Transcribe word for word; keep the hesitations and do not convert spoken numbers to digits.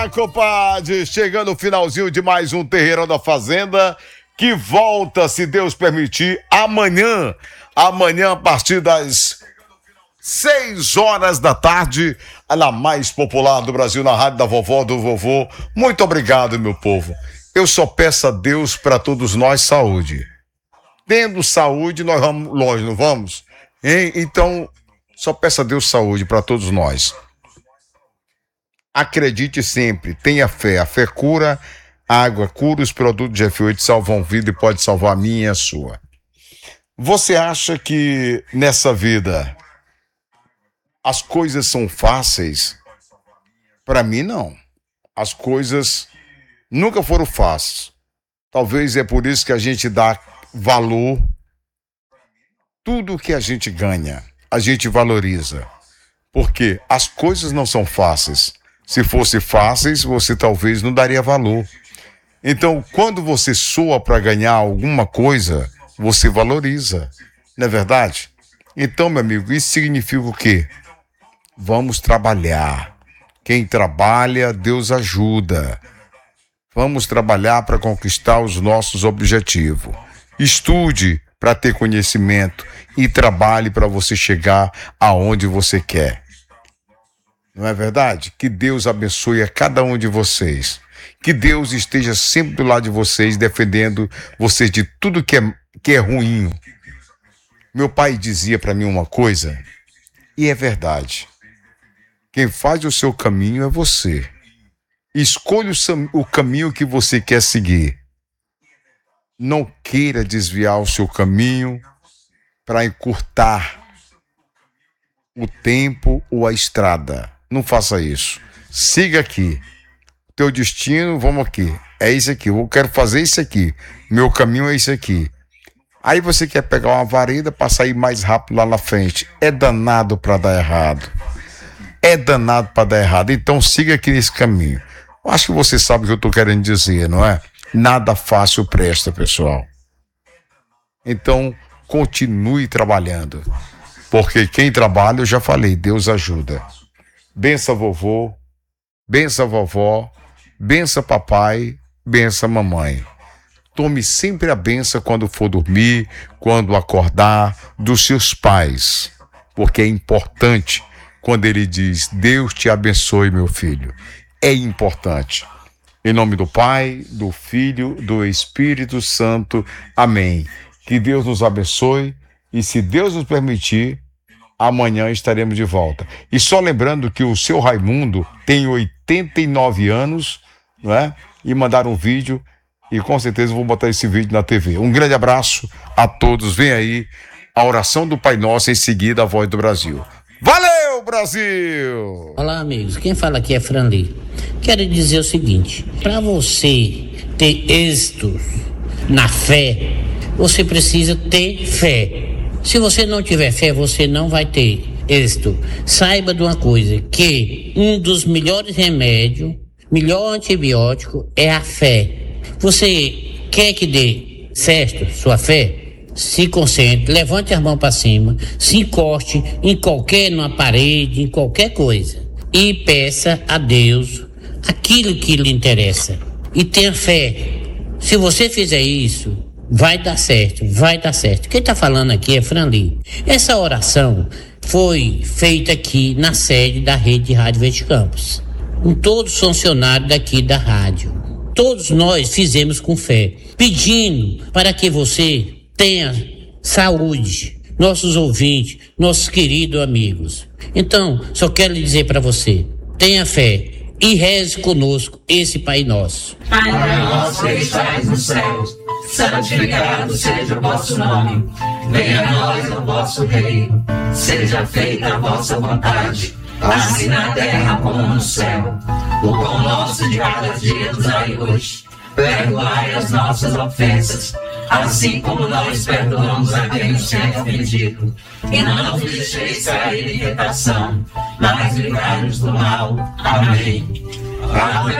Ah, compadre, chegando o finalzinho de mais um Terreirão da Fazenda, que volta, se Deus permitir, amanhã. Amanhã, a partir das seis horas da tarde, na mais popular do Brasil, na rádio da vovó, do vovô. Muito obrigado, meu povo. Eu só peço a Deus para todos nós saúde. Tendo saúde, nós vamos longe, não vamos? Hein? Então, só peço a Deus saúde para todos nós. Acredite sempre, tenha fé. A fé cura, a água cura, os produtos de F oito salvam vida e pode salvar a minha e a sua. Você acha que nessa vida as coisas são fáceis? Para mim, não. As coisas nunca foram fáceis. Talvez é por isso que a gente dá valor. Tudo que a gente ganha, a gente valoriza. Porque as coisas não são fáceis. Se fossem fáceis, você talvez não daria valor. Então, quando você soa para ganhar alguma coisa, você valoriza. Não é verdade? Então, meu amigo, isso significa o quê? Vamos trabalhar. Quem trabalha, Deus ajuda. Vamos trabalhar para conquistar os nossos objetivos. Estude para ter conhecimento e trabalhe para você chegar aonde você quer. Não é verdade? Que Deus abençoe a cada um de vocês. Que Deus esteja sempre do lado de vocês, defendendo vocês de tudo que é, que é ruim. Meu pai dizia para mim uma coisa, e é verdade. Quem faz o seu caminho é você. Escolha o, o caminho que você quer seguir. Não queira desviar o seu caminho para encurtar o tempo ou a estrada. Não faça isso. Siga aqui. Teu destino, vamos aqui. É isso aqui. Eu quero fazer isso aqui. Meu caminho é isso aqui. Aí você quer pegar uma vareda para sair mais rápido lá na frente. É danado para dar errado. É danado para dar errado. Então siga aqui nesse caminho. Eu acho que você sabe o que eu estou querendo dizer, não é? Nada fácil presta, pessoal. Então, continue trabalhando. Porque quem trabalha, eu já falei, Deus ajuda. Bença vovô, bença vovó, bença papai, bença mamãe. Tome sempre a benção quando for dormir, quando acordar, dos seus pais. Porque é importante quando ele diz, Deus te abençoe, meu filho. É importante. Em nome do Pai, do Filho, do Espírito Santo. Amém. Que Deus nos abençoe e, se Deus nos permitir, amanhã estaremos de volta. E só lembrando que o seu Raimundo tem oitenta e nove anos, não é? E mandaram um vídeo e com certeza vou botar esse vídeo na T V. Um grande abraço a todos. Vem aí a oração do Pai Nosso, em seguida a Voz do Brasil. Valeu, Brasil! Olá, amigos. Quem fala aqui é Franli. Quero dizer o seguinte, para você ter êxito na fé, você precisa ter fé. Se você não tiver fé, você não vai ter êxito. Saiba de uma coisa, que um dos melhores remédios, melhor antibiótico é a fé. Você quer que dê certo sua fé? Se concentre, levante as mãos para cima, se encoste em qualquer, numa parede, em qualquer coisa. E peça a Deus aquilo que lhe interessa. E tenha fé. Se você fizer isso, vai dar certo, vai dar certo. Quem está falando aqui é Franli. Essa oração foi feita aqui na sede da Rede de Rádio Verde Campos, com todos os funcionários daqui da rádio. Todos nós fizemos com fé, pedindo para que você tenha saúde, nossos ouvintes, nossos queridos amigos. Então, só quero lhe dizer para você, tenha fé e reze conosco esse Pai Nosso. Pai nosso que estais nos céus, santificado seja o vosso nome. Venha a nós o vosso reino, seja feita a vossa vontade, assim na terra como no céu. O pão nosso de cada dia nos dai hoje. Perdoai as nossas ofensas, assim como nós perdoamos a quem nos tem ofendido. E não nos deixeis cair em tentação, mas livrai-nos do mal. Amém. Amém.